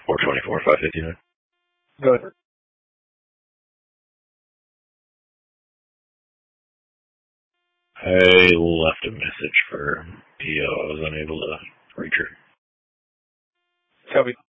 424, 559. Go ahead. I left a message for PO. I was unable to reach her. Copy.